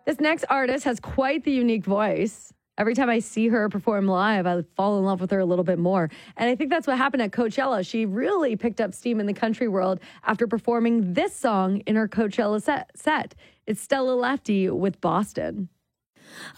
This next artist has quite the unique voice. Every time I see her perform live, I fall in love with her a little bit more. And I think that's what happened at Coachella. She really picked up steam in the country world after performing this song in her Coachella set. It's Stella Lefty with Boston.